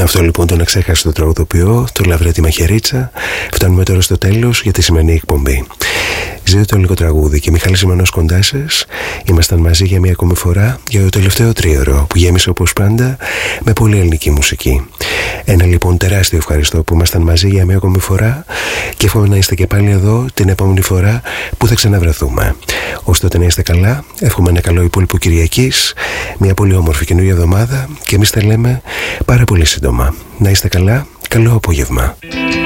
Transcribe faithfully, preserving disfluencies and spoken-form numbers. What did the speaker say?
Αυτό λοιπόν τον αξέχαστο τραγουδοποιό, το Λαβρέτη Μαχαιρίτσα, φτάνουμε τώρα στο τέλος για τη σημερινή εκπομπή. Ζείτε το λίγο τραγούδι και Μιχάλης Ιμανός κοντά σας. Ήμασταν μαζί για μια ακόμη φορά για το τελευταίο τρίωρο που γέμισε όπως πάντα με πολύ ελληνική μουσική. Ένα λοιπόν τεράστιο ευχαριστώ που ήμασταν μαζί για μια ακόμη φορά και εύχομαι να είστε και πάλι εδώ την επόμενη φορά που θα ξαναβρεθούμε. Ως τότε να είστε καλά, εύχομαι ένα καλό υπόλοιπο Κυριακής, μια πολύ όμορφη καινούργια εβδομάδα και εμείς τα λέμε πάρα πολύ σύντομα. Να είστε καλά, καλό απόγευμα.